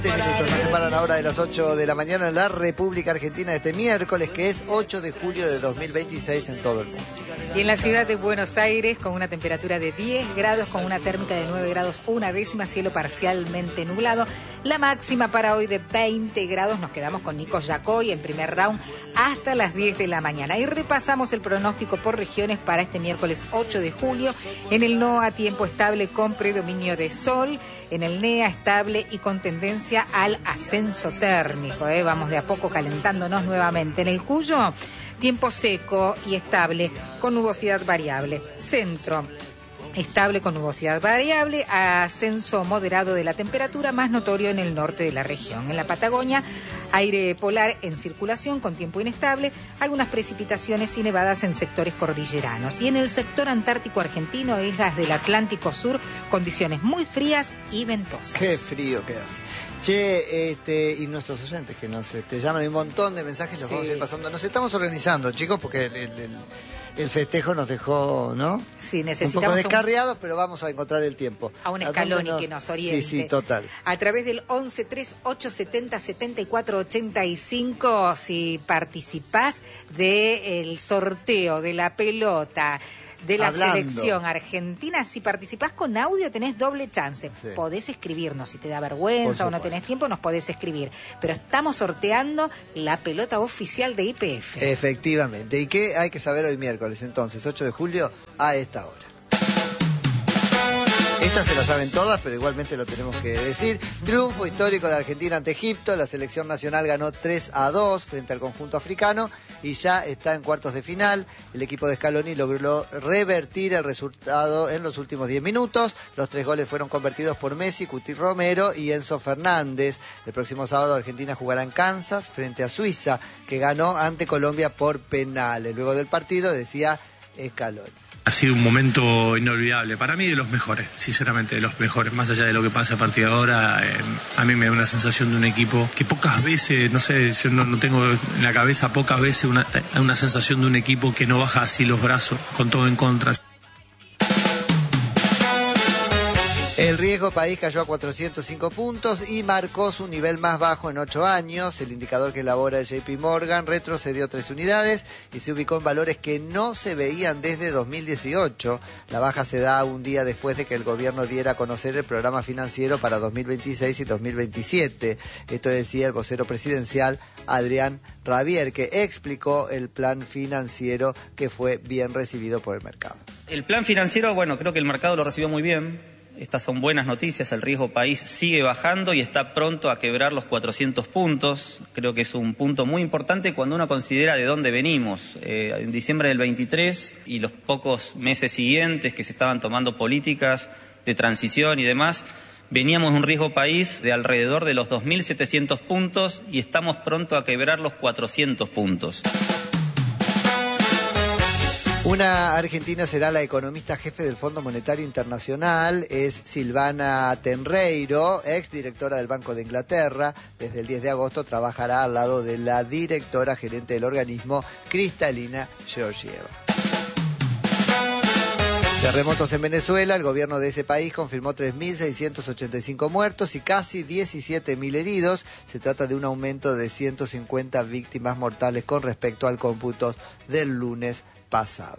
Minutos nos separan ahora de las 8 de la mañana en la República Argentina de este miércoles, que es 8 de julio de 2026 en todo el mundo. Y en la ciudad de Buenos Aires, con una temperatura de 10 grados, con una térmica de 9 grados, una décima, cielo parcialmente nublado. La máxima para hoy de 20 grados. Nos quedamos con Nico Yacoy en primer round hasta las 10 de la mañana. Y repasamos el pronóstico por regiones para este miércoles 8 de julio. En el NOA, tiempo estable con predominio de sol. En el NEA, estable y con tendencia al ascenso térmico. Vamos de a poco calentándonos nuevamente. En el Cuyo, tiempo seco y estable con nubosidad variable. Centro, estable con nubosidad variable, ascenso moderado de la temperatura, más notorio en el norte de la región. En la Patagonia, aire polar en circulación con tiempo inestable, algunas precipitaciones y nevadas en sectores cordilleranos. Y en el sector antártico argentino, islas del Atlántico Sur, condiciones muy frías y ventosas. Qué frío que hace. Che, y nuestros oyentes que nos llaman, hay un montón de mensajes, los vamos a ir pasando. Nos estamos organizando, chicos, porque el festejo nos dejó, ¿no? Sí, necesitamos un poco descarriados, pero vamos a encontrar el tiempo. A un Scaloni que nos oriente. Sí, total. A través del 1138707485, si participás del sorteo de la pelota de la selección argentina, si participás con audio tenés doble chance. Sí. Podés escribirnos, si te da vergüenza o no tenés tiempo, nos podés escribir. Pero estamos sorteando la pelota oficial de YPF. Efectivamente. ¿Y qué hay que saber hoy miércoles, entonces, 8 de julio, a esta hora? Estas se las saben todas, pero igualmente lo tenemos que decir. Triunfo histórico de Argentina ante Egipto. La selección nacional ganó 3-2 frente al conjunto africano y ya está en cuartos de final. El equipo de Scaloni logró revertir el resultado en los últimos 10 minutos. Los 3 goles fueron convertidos por Messi, Cuti Romero y Enzo Fernández. El próximo sábado Argentina jugará en Kansas frente a Suiza, que ganó ante Colombia por penales. Luego del partido decía Scaloni: ha sido un momento inolvidable, para mí de los mejores, sinceramente de los mejores, más allá de lo que pasa a partir de ahora. A mí me da una sensación de un equipo que pocas veces, no sé, yo no tengo en la cabeza pocas veces una sensación de un equipo que no baja así los brazos, con todo en contra. El riesgo país cayó a 405 puntos y marcó su nivel más bajo en 8 años. El indicador que elabora el JP Morgan retrocedió 3 unidades y se ubicó en valores que no se veían desde 2018. La baja se da un día después de que el gobierno diera a conocer el programa financiero para 2026 y 2027. Esto decía el vocero presidencial Adrián Rabier, que explicó el plan financiero que fue bien recibido por el mercado. El plan financiero, bueno, creo que el mercado lo recibió muy bien. Estas son buenas noticias, el riesgo país sigue bajando y está pronto a quebrar los 400 puntos. Creo que es un punto muy importante cuando uno considera de dónde venimos. En diciembre del 23 y los pocos meses siguientes que se estaban tomando políticas de transición y demás, veníamos de un riesgo país de alrededor de los 2.700 puntos y estamos pronto a quebrar los 400 puntos. Una argentina será la economista jefe del Fondo Monetario Internacional, es Silvana Tenreiro, exdirectora del Banco de Inglaterra. Desde el 10 de agosto trabajará al lado de la directora gerente del organismo, Kristalina Georgieva. Terremotos en Venezuela. El gobierno de ese país confirmó 3.685 muertos y casi 17.000 heridos. Se trata de un aumento de 150 víctimas mortales con respecto al cómputo del lunes pasado.